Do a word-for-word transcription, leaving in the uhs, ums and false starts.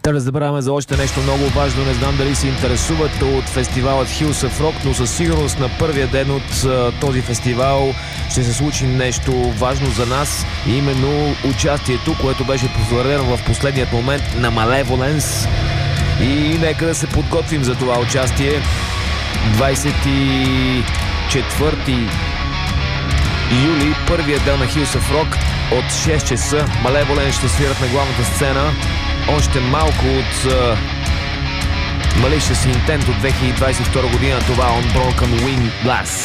Да не забравяме за още нещо много важно. Не знам дали се интересувате от фестивалът Hills of Rock, но със сигурност на първия ден от uh, този фестивал ще се случи нещо важно за нас. Именно участието, което беше потвърдено в последният момент на Malevolence. И нека да се подготвим за това участие. двадесет и четвърти юли, първият ден на Hills of Rock от шест часа. Malevolence ще свират на главната сцена. Още малко от uh, Malicious Intent от две хиляди двадесет и втора година. Това On Broken Wing Glass.